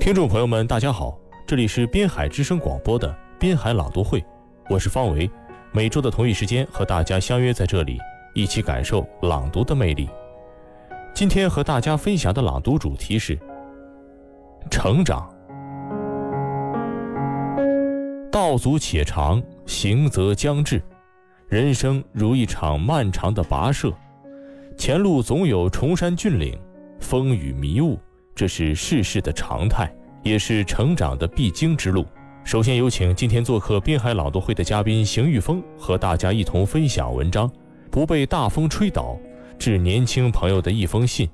听众朋友们大家好，这里是滨海之声广播的滨海朗读会，我是方维，每周的同一时间和大家相约在这里，一起感受朗读的魅力。今天和大家分享的朗读主题是成长。道阻且长，行则将至。人生如一场漫长的跋涉，前路总有崇山峻岭，风雨迷雾，这是世事的常态，也是成长的必经之路。首先有请今天做客滨海朗读会的嘉宾邢玉峰和大家一同分享文章《不被大风吹倒》，致年轻朋友的一封信。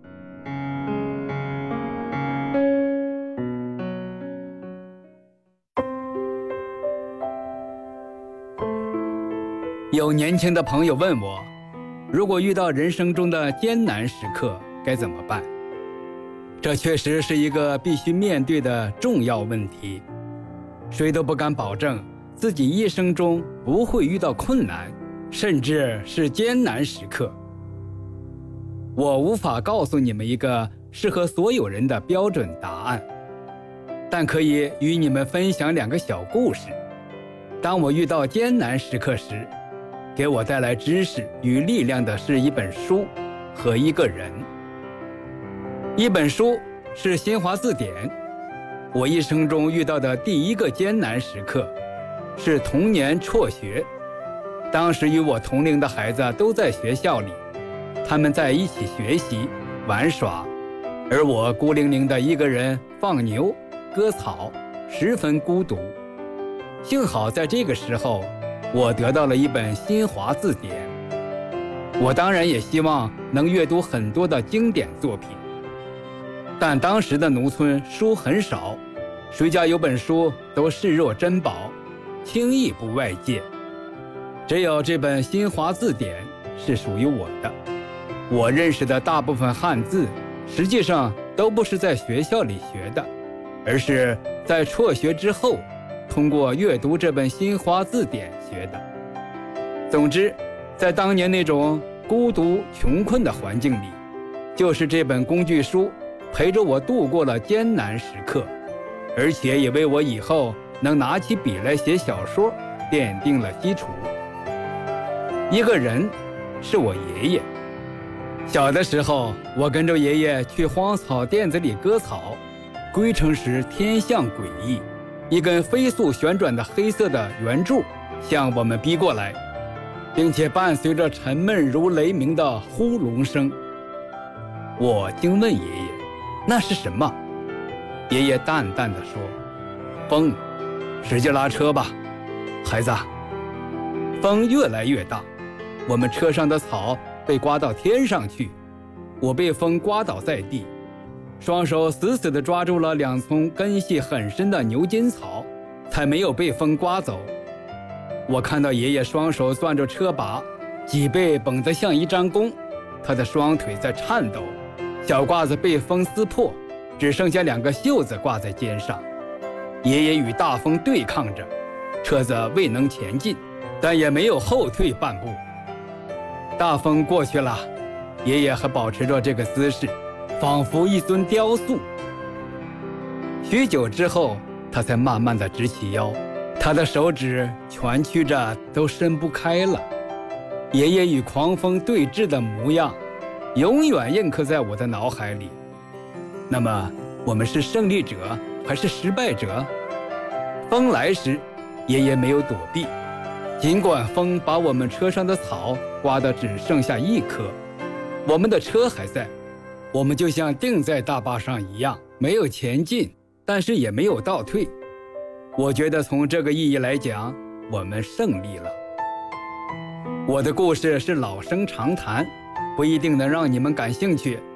有年轻的朋友问我，如果遇到人生中的艰难时刻该怎么办？这确实是一个必须面对的重要问题。谁都不敢保证自己一生中不会遇到困难，甚至是艰难时刻。我无法告诉你们一个适合所有人的标准答案，但可以与你们分享两个小故事。当我遇到艰难时刻时，给我带来知识与力量的是一本书和一个人。一本书是新华字典。我一生中遇到的第一个艰难时刻是童年辍学。当时与我同龄的孩子都在学校里，他们在一起学习玩耍，而我孤零零的一个人放牛割草，十分孤独。幸好在这个时候我得到了一本新华字典。我当然也希望能阅读很多的经典作品，但当时的农村书很少，谁家有本书都视若珍宝，轻易不外借。只有这本新华字典是属于我的。我认识的大部分汉字实际上都不是在学校里学的，而是在辍学之后通过阅读这本新华字典学的。总之，在当年那种孤独穷困的环境里，就是这本工具书陪着我度过了艰难时刻，而且也为我以后能拿起笔来写小说奠定了基础。一个人是我爷爷。小的时候，我跟着爷爷去荒草甸子里割草，归程时天象诡异，一根飞速旋转的黑色的圆柱向我们逼过来，并且伴随着沉闷如雷鸣的呼隆声。我惊问爷爷，那是什么？爷爷淡淡地说，风，使劲拉车吧，孩子。风越来越大，我们车上的草被刮到天上去，我被风刮倒在地，双手死死地抓住了两丛根系很深的牛筋草，才没有被风刮走。我看到爷爷双手攥着车把，脊背绷得像一张弓，他的双腿在颤抖，小褂子被风撕破，只剩下两个袖子挂在肩上。爷爷与大风对抗着，车子未能前进，但也没有后退半步。大风过去了，爷爷还保持着这个姿势，仿佛一尊雕塑。许久之后，他才慢慢地直起腰，他的手指蜷曲着都伸不开了。爷爷与狂风对峙的模样永远印刻在我的脑海里。那么我们是胜利者还是失败者？风来时，爷爷没有躲避，尽管风把我们车上的草刮得只剩下一棵，我们的车还在，我们就像钉在大坝上一样，没有前进，但是也没有倒退。我觉得从这个意义来讲，我们胜利了。我的故事是老生常谈，不一定能让你们感兴趣，